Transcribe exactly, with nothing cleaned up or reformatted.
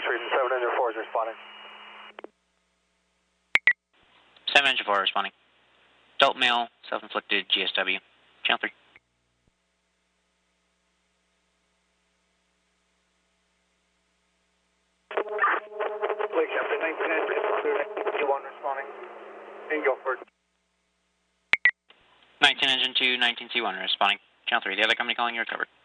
Treason, seven Engine four is responding. seven Engine four responding. Adult male, self-inflicted G S W. Channel three. Lake Captain, nineteen Engine, nineteen C one responding. In Guilford. nineteen Engine two, nineteen C one responding. Channel three. The other company calling you recovered.